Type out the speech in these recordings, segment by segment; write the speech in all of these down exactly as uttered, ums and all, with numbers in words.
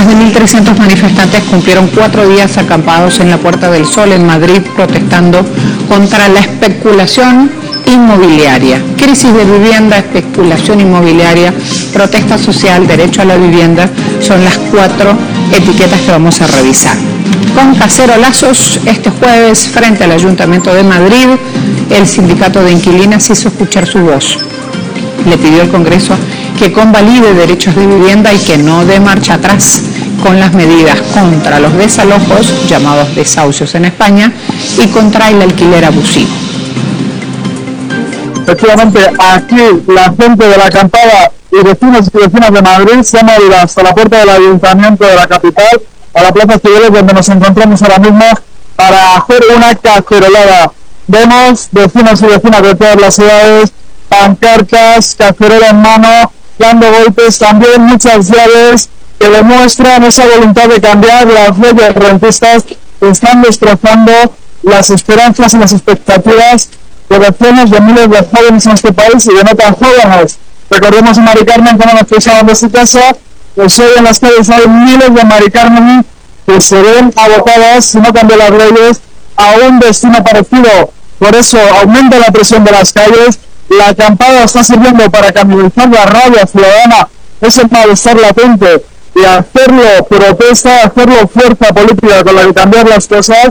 Más de mil trescientos manifestantes cumplieron cuatro días acampados en la Puerta del Sol en Madrid protestando contra la especulación inmobiliaria. Crisis de vivienda, especulación inmobiliaria, protesta social, derecho a la vivienda, son las cuatro etiquetas que vamos a revisar. Con cacerolazos, este jueves, frente al Ayuntamiento de Madrid, el sindicato de inquilinas hizo escuchar su voz. Le pidió al Congreso que convalide derechos de vivienda y que no dé marcha atrás con las medidas contra los desalojos, llamados desahucios en España, y contra el alquiler abusivo. Efectivamente, aquí la gente de la acampada y vecinos y vecinas de Madrid se han movido hasta la puerta del Ayuntamiento de la capital, a la Plaza Cibeles, donde nos encontramos ahora mismo, para hacer una cacerolada. Vemos vecinos y vecinas de todas las ciudades, pancartas, cacerola en mano, dando golpes, también muchas llaves que demuestran esa voluntad de cambiar las leyes rentistas que están destrozando las esperanzas y las expectativas de decenas de miles de jóvenes en este país y de no tan jóvenes. Recordemos en Mari Carmen cómo nos expulsaban de su casa, pues hoy en las calles hay miles de Mari Carmen que se ven abocadas, si no cambian las leyes, a un destino parecido. Por eso aumenta la presión de las calles. La acampada está sirviendo para canalizar la rabia ciudadana, ese malestar latente, y hacerlo protesta, hacerlo fuerza política con la que cambiar las cosas.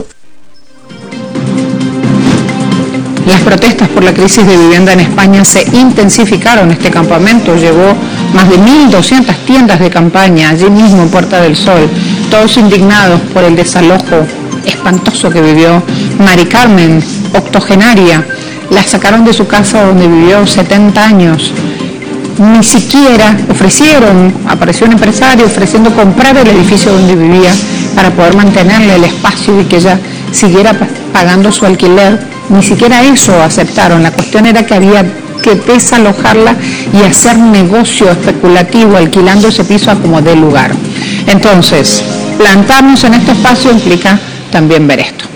Las protestas por la crisis de vivienda en España se intensificaron. Este campamento llevó más de mil doscientas tiendas de campaña allí mismo en Puerta del Sol, todos indignados por el desalojo espantoso que vivió Mari Carmen, octogenaria. La sacaron de su casa donde vivió setenta años. Ni siquiera ofrecieron, apareció un empresario ofreciendo comprar el edificio donde vivía para poder mantenerle el espacio y que ella siguiera pagando su alquiler. Ni siquiera eso aceptaron. La cuestión era que había que desalojarla y hacer negocio especulativo alquilando ese piso a como dé lugar. Entonces, plantarnos en este espacio implica también ver esto.